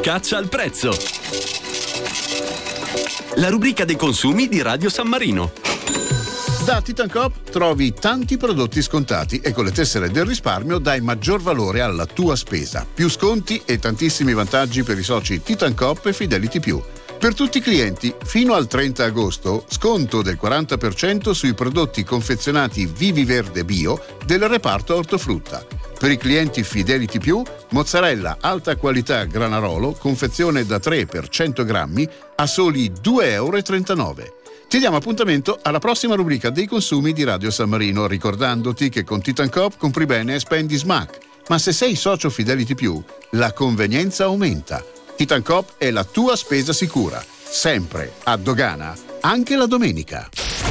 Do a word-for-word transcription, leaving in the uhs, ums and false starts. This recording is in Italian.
caccia al prezzo. La rubrica dei consumi di Radio San Marino. Da Titan Coop trovi tanti prodotti scontati e con le tessere del risparmio dai maggior valore alla tua spesa. Più sconti e tantissimi vantaggi per i soci Titan Coop e Fidelity Più. Per tutti i clienti, fino al trenta agosto, sconto del quaranta per cento sui prodotti confezionati Vivi Verde Bio del reparto ortofrutta. Per i clienti Fidelity Più, mozzarella alta qualità Granarolo, confezione da tre per cento grammi, a soli due e trentanove euro. Ti diamo appuntamento alla prossima rubrica dei consumi di Radio San Marino, ricordandoti che con Titan Coop compri bene e spendi smack. Ma se sei socio Fidelity Più, la convenienza aumenta. Titan Coop è la tua spesa sicura, sempre a dogana, anche la domenica.